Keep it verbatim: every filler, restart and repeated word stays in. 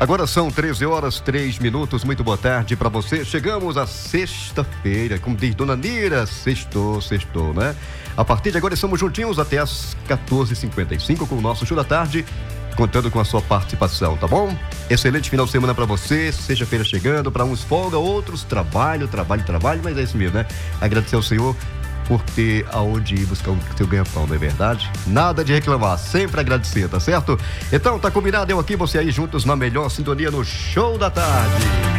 Agora são treze horas, três minutos. Muito boa tarde para você. Chegamos à sexta-feira, como diz Dona Nira, sextou, sextou, né? A partir de agora estamos juntinhos até às quatorze e cinquenta e cinco com o nosso Show da Tarde, contando com a sua participação, tá bom? Excelente final de semana para você. Sexta-feira chegando, para uns folga, outros trabalho, trabalho, trabalho, mas é isso mesmo, né? Agradecer ao Senhor por ter aonde ir buscar o seu ganha-pão, não é verdade? Nada de reclamar, sempre agradecer, tá certo? Então, tá combinado, eu aqui, você aí juntos na melhor sintonia no Show da Tarde.